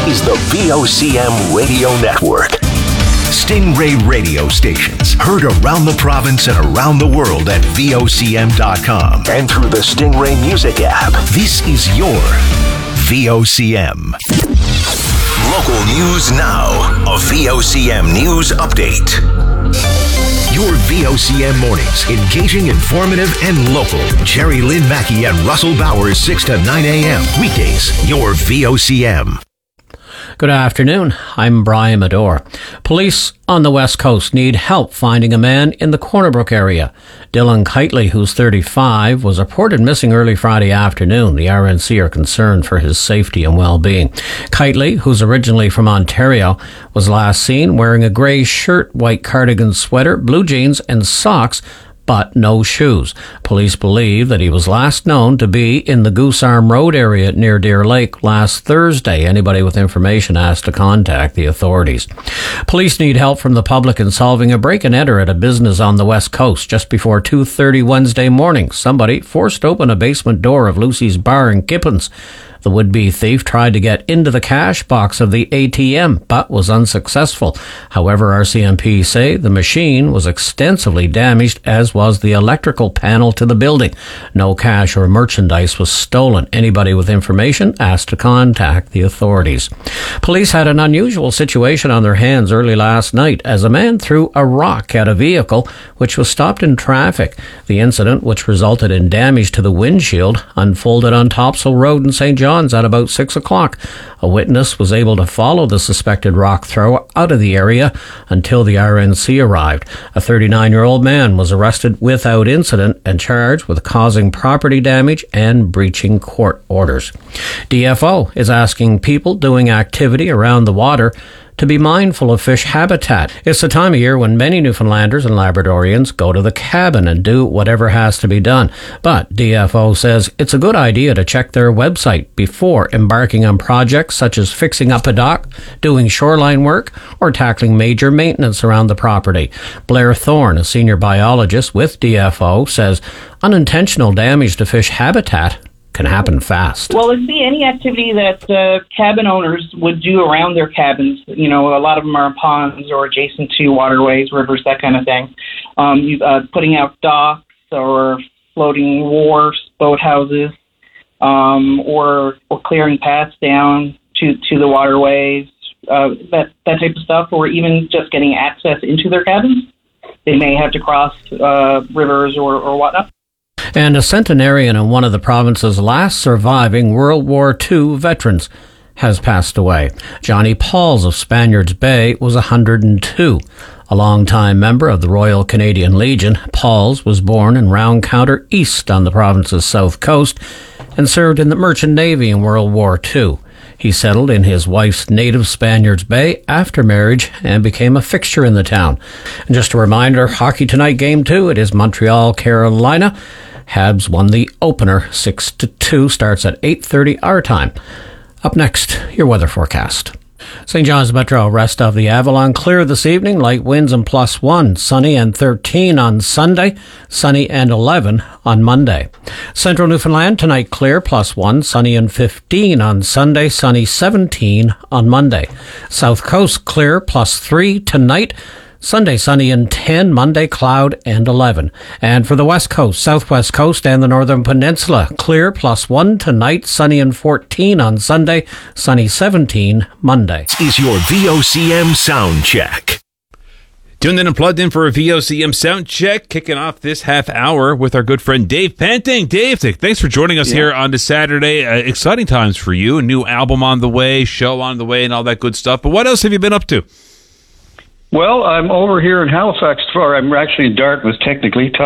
is the VOCM Radio Network. Stingray radio stations heard around the province and around the world at VOCM.com and through the Stingray Music app. This is your VOCM. Local news now. A VOCM news update. Your VOCM mornings, engaging, informative, and local. Jerry Lynn Mackey and Russell Bowers, 6 to 9 a.m. Weekdays, your VOCM. Good afternoon. I'm Brian Medore. Police on the West Coast need help finding a man in the Corner Brook area. Dylan Kitely, who's 35, was reported missing early Friday afternoon. The RNC are concerned for his safety and well-being. Kitely, who's originally from Ontario, was last seen wearing a grey shirt, white cardigan sweater, blue jeans and socks, but no shoes. Police believe that he was last known to be in the Goose Arm Road area near Deer Lake last Thursday. Anybody with information asked to contact the authorities. Police need help from the public in solving a break-and-enter at a business on the West Coast. Just before 2:30 Wednesday morning, somebody forced open a basement door of Lucy's Bar in Kippens. The would-be thief tried to get into the cash box of the ATM, but was unsuccessful. However, RCMP say the machine was extensively damaged, as was the electrical panel to the building. No cash or merchandise was stolen. Anybody with information asked to contact the authorities. Police had an unusual situation on their hands early last night as a man threw a rock at a vehicle which was stopped in traffic. The incident, which resulted in damage to the windshield, unfolded on Topsail Road in St. John's at about 6 o'clock. A witness was able to follow the suspected rock thrower out of the area until the RNC arrived. A 39-year-old man was arrested without incident and charged with causing property damage and breaching court orders. DFO is asking people doing activity around the water to be mindful of fish habitat. It's the time of year when many Newfoundlanders and Labradorians go to the cabin and do whatever has to be done. But DFO says it's a good idea to check their website before embarking on projects such as fixing up a dock, doing shoreline work, or tackling major maintenance around the property. Blair Thorne, a senior biologist with DFO, says unintentional damage to fish habitat can happen fast. Well, it'd be any activity that cabin owners would do around their cabins. You know, a lot of them are in ponds or adjacent to waterways, rivers, that kind of thing. Putting out docks or floating wharfs, boathouses, or clearing paths down to the waterways, that type of stuff, or even just getting access into their cabins. They may have to cross rivers or whatnot. And a centenarian and one of the province's last surviving World War II veterans has passed away. Johnny Pauls of Spaniards Bay was 102. A longtime member of the Royal Canadian Legion, Pauls was born in Roundcounter East on the province's south coast and served in the Merchant Navy in World War II. He settled in his wife's native Spaniards Bay after marriage and became a fixture in the town. And just a reminder, Hockey Tonight Game 2, it is Montreal, Carolina. Habs won the opener 6-2, starts at 8:30 our time. Up next, your weather forecast. St. John's Metro, rest of the Avalon clear this evening, light winds and +1, sunny and 13 on Sunday, sunny and 11 on Monday. Central Newfoundland tonight clear, +1, sunny and 15 on Sunday, sunny 17 on Monday. South Coast clear, +3 tonight, Sunday, sunny and 10, Monday, cloud and 11. And for the West Coast, Southwest Coast and the Northern Peninsula, clear, +1 tonight, sunny and 14 on Sunday, sunny 17 Monday. Is your VOCM sound check. Tuned in and plugged in for a VOCM sound check, kicking off this half hour with our good friend Dave Panting. Dave, thanks for joining us here on this Saturday. Exciting times for you, a new album on the way, show on the way, and all that good stuff. But what else have you been up to? Well, I'm over here in Halifax, or I'm actually in Dartmouth, technically,